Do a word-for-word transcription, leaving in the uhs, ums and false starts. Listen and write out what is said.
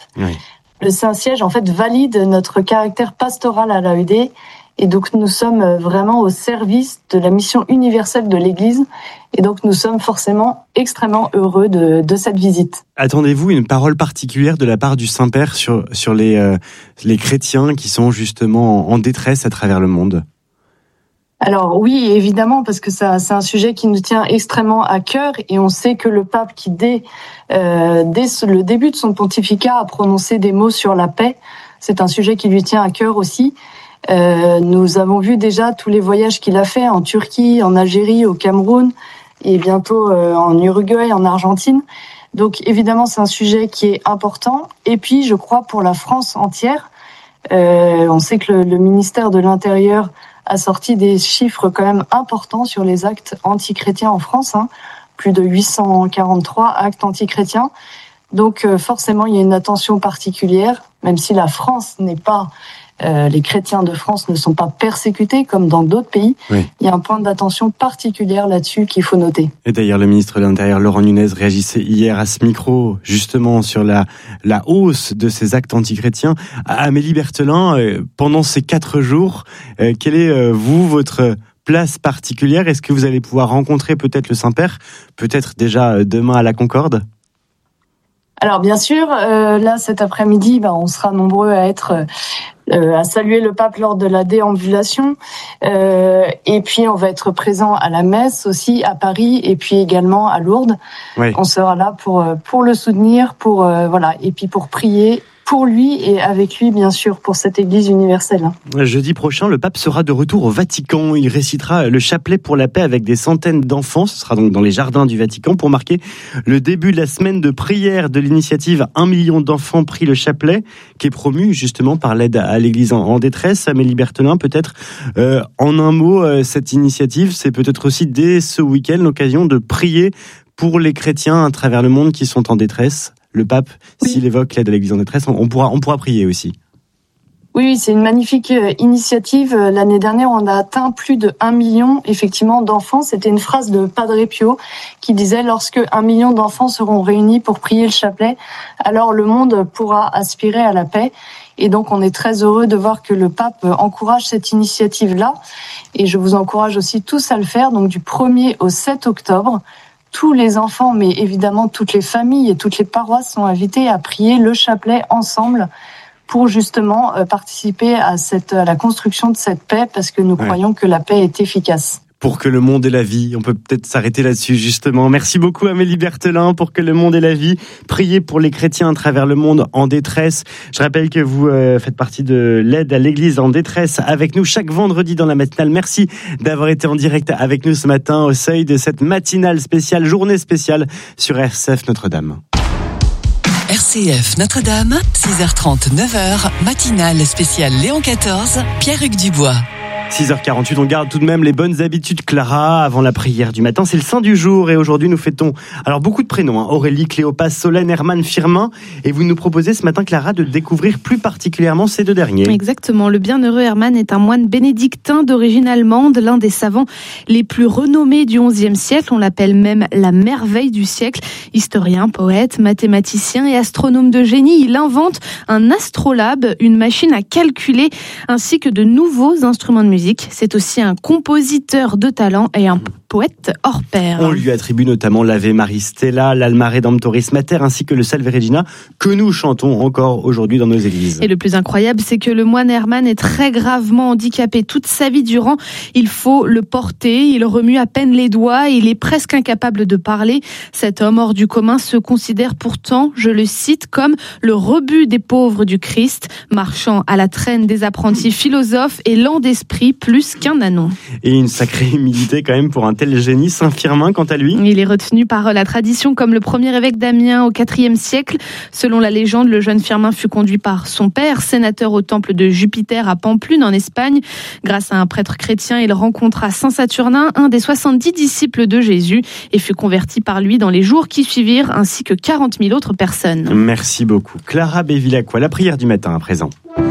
Oui. Le Saint-Siège, en fait, valide notre caractère pastoral à l'A E D. Et donc, nous sommes vraiment au service de la mission universelle de l'Église. Et donc, nous sommes forcément extrêmement heureux de, de cette visite. Attendez-vous une parole particulière de la part du Saint-Père sur, sur les, euh, les chrétiens qui sont justement en détresse à travers le monde ? Alors oui, évidemment, parce que ça, c'est un sujet qui nous tient extrêmement à cœur. Et on sait que le pape, qui dès, euh, dès le début de son pontificat a prononcé des mots sur la paix, c'est un sujet qui lui tient à cœur aussi. Euh, nous avons vu déjà tous les voyages qu'il a fait en Turquie, en Algérie, au Cameroun et bientôt euh, en Uruguay, en Argentine. Donc évidemment, c'est un sujet qui est important. Et puis, je crois, pour la France entière, euh, on sait que le, le ministère de l'Intérieur a sorti des chiffres quand même importants sur les actes antichrétiens en France. Hein. Plus de huit cent quarante-trois actes antichrétiens. Donc euh, forcément, il y a une attention particulière, même si la France n'est pas... Euh, les chrétiens de France ne sont pas persécutés comme dans d'autres pays. Oui. Il y a un point d'attention particulière là-dessus qu'il faut noter. Et d'ailleurs, le ministre de l'Intérieur, Laurent Nunez, réagissait hier à ce micro, justement, sur la, la hausse de ces actes antichrétiens. Amélie Berthelin, euh, pendant ces quatre jours, euh, quelle est, euh, vous, votre place particulière ? Est-ce que vous allez pouvoir rencontrer peut-être le Saint-Père, peut-être déjà euh, demain à la Concorde ? Alors bien sûr, euh, là cet après-midi, bah, on sera nombreux à être euh, à saluer le pape lors de la déambulation, euh, et puis on va être présent à la messe aussi à Paris et puis également à Lourdes. Oui. On sera là pour pour le soutenir, pour euh, voilà, et puis pour prier pour lui et avec lui, bien sûr, pour cette Église universelle. Jeudi prochain, le pape sera de retour au Vatican. Il récitera le chapelet pour la paix avec des centaines d'enfants. Ce sera donc dans les jardins du Vatican pour marquer le début de la semaine de prière de l'initiative Un million d'enfants prient le chapelet, qui est promue justement par l'aide à l'Église en détresse. Amélie Berthelin, peut-être euh, en un mot, euh, cette initiative, c'est peut-être aussi dès ce week-end l'occasion de prier pour les chrétiens à travers le monde qui sont en détresse. Le pape, oui. S'il évoque l'aide à l'Église en détresse, on pourra, on pourra prier aussi. Oui, c'est une magnifique initiative. L'année dernière, on a atteint plus de un million, effectivement, d'enfants. C'était une phrase de Padre Pio qui disait « Lorsque un million d'enfants seront réunis pour prier le chapelet, alors le monde pourra aspirer à la paix ». Et donc, on est très heureux de voir que le pape encourage cette initiative-là. Et je vous encourage aussi tous à le faire, donc du premier au sept octobre. Tous les enfants, mais évidemment toutes les familles et toutes les paroisses sont invités à prier le chapelet ensemble pour justement participer à, cette, à la construction de cette paix, parce que nous ouais. croyons que la paix est efficace. Pour que le monde ait la vie, on peut peut-être s'arrêter là-dessus justement. Merci beaucoup Amélie Berthelin. Pour que le monde ait la vie, priez pour les chrétiens à travers le monde en détresse. Je rappelle que vous euh, faites partie de l'aide à l'Église en détresse avec nous chaque vendredi dans la matinale. Merci d'avoir été en direct avec nous ce matin au seuil de cette matinale spéciale, journée spéciale sur R C F Notre-Dame. R C F Notre-Dame, six heures trente, neuf heures, matinale spéciale Léon quatorze, Pierre-Hugues Dubois. six heures quarante-huit, on garde tout de même les bonnes habitudes, Clara, avant la prière du matin. C'est le saint du jour et aujourd'hui nous fêtons alors beaucoup de prénoms, hein. Aurélie, Cléopas, Solène, Herman, Firmin. Et vous nous proposez ce matin, Clara, de découvrir plus particulièrement ces deux derniers. Exactement, le bienheureux Herman est un moine bénédictin d'origine allemande, l'un des savants les plus renommés du onzième siècle. On l'appelle même la merveille du siècle. Historien, poète, mathématicien et astronome de génie, il invente un astrolabe, une machine à calculer, ainsi que de nouveaux instruments de musique. C'est aussi un compositeur de talent et un poète hors pair. On lui attribue notamment l'Ave Maris Stella, l'Alma Redemptoris Mater ainsi que le Salve Regina que nous chantons encore aujourd'hui dans nos églises. Et le plus incroyable, c'est que le moine Herman est très gravement handicapé toute sa vie durant. Il faut le porter, il remue à peine les doigts, il est presque incapable de parler. Cet homme hors du commun se considère pourtant, je le cite, comme le rebut des pauvres du Christ, marchant à la traîne des apprentis philosophes et lent d'esprit plus qu'un anon. Et une sacrée humilité quand même pour un tel génie. Saint Firmin, quant à lui, il est retenu par la tradition comme le premier évêque d'Amiens au quatrième siècle. Selon la légende, le jeune Firmin fut conduit par son père, sénateur au temple de Jupiter à Pampelune en Espagne. Grâce à un prêtre chrétien, il rencontra Saint Saturnin, un des soixante-dix disciples de Jésus, et fut converti par lui dans les jours qui suivirent, ainsi que quarante mille autres personnes. Merci beaucoup. Clara Bévilacqua, la prière du matin à présent.